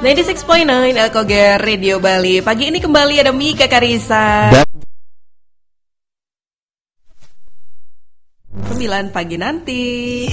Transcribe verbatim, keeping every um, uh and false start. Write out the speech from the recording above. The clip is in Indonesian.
sembilan puluh enam koma sembilan L K G Radio Bali. Pagi ini kembali ada Mika Karisa. sembilan pagi nanti.